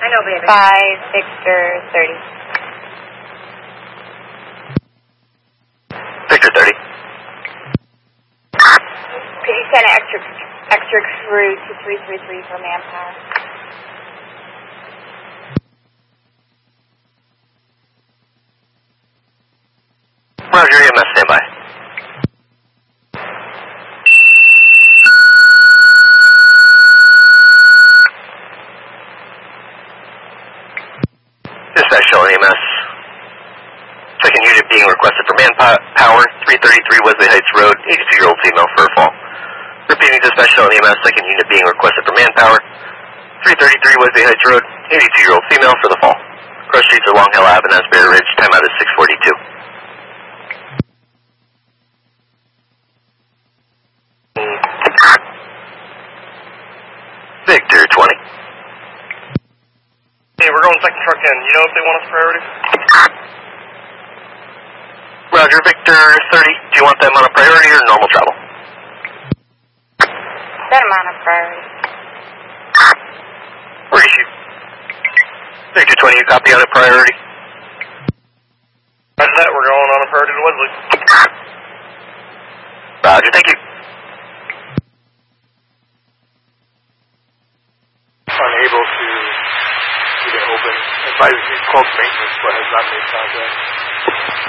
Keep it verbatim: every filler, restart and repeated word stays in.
I know, baby. five, Victor, thirty. Victor, thirty. Could you send an extra, extra crew to three three three for manpower? Roger, E M S, standby. Dispatch showing E M S. Second unit being requested for manpower, three thirty-three Wesley Heights Road, eighty-two-year-old female for a fall. Repeating dispatch showing E M S, second unit being requested for manpower, three thirty-tee Wesley Heights Road, eighty-two-year-old female for the fall. Cross streets are Long Hill Ave and Asbury Ridge, timeout is six forty-two. Victor, twenty. Hey, we're going second truck in. You know if they want us priority? Roger, Victor, thirty. Do you want them on a priority or normal travel? Set them on a priority. Where is you? Victor, twenty, you copy on a priority? Roger that, we're going on a priority to Wesley. Roger, thank you. Unable to get it open. Advises he's called maintenance but has not made contact.